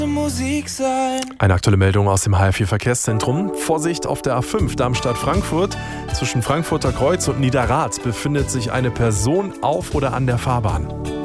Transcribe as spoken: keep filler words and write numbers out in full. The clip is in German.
Musik sein. Eine aktuelle Meldung aus dem H R vier Verkehrszentrum. Vorsicht auf der A fünf Darmstadt-Frankfurt. Zwischen Frankfurter Kreuz und Niederrad befindet sich eine Person auf oder an der Fahrbahn.